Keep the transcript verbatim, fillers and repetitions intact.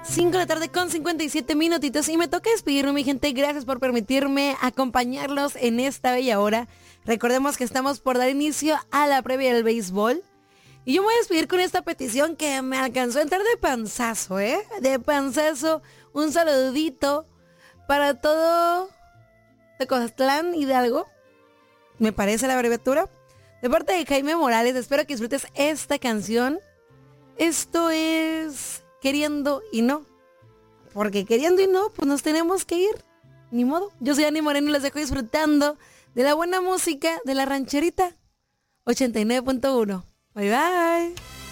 cinco de la tarde con cincuenta y siete minutitos y me toca despedirme, mi gente. Gracias por permitirme acompañarlos en esta bella hora. Recordemos que estamos por dar inicio a la previa del béisbol. Y yo me voy a despedir con esta petición que me alcanzó a entrar de panzazo, ¿eh? De panzazo. Un saludito para todo Tecoztlán Hidalgo. Me parece la abreviatura. De parte de Jaime Morales, espero que disfrutes esta canción. Esto es Queriendo y No. Porque queriendo y no, pues nos tenemos que ir. Ni modo. Yo soy Ani Moreno y les dejo disfrutando de la buena música de la rancherita ochenta y nueve punto uno. Bye bye.